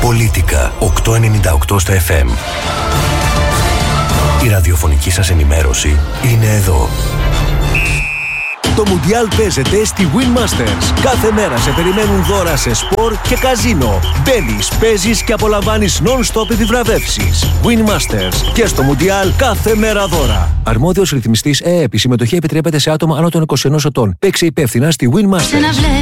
Πολίτικα 898 στα FM. Η ραδιοφωνική σας ενημέρωση είναι εδώ. Το Μουντιάλ παίζεται στη Win Masters. Κάθε μέρα σε περιμένουν δώρα σε σπορ και καζίνο. Μπαίνεις, παίζεις και απολαμβάνεις non-stop επιβραβεύσεις. Win Masters. Και στο Μουντιάλ κάθε μέρα δώρα. Αρμόδιος ρυθμιστής ΕΕΠ. Η συμμετοχή επιτρέπεται σε άτομα άνω των 21 ετών. Παίξε υπεύθυνα στη Win Masters.